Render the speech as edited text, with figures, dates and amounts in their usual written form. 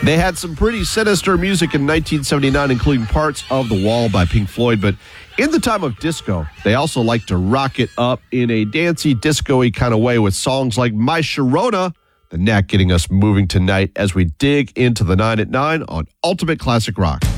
They had some pretty sinister music in 1979, including parts of The Wall by Pink Floyd, but in the time of disco, they also like to rock it up in a dancey, disco-y kind of way with songs like My Sharona, the Knack getting us moving tonight as we dig into the 9 at 9 on Ultimate Classic Rock.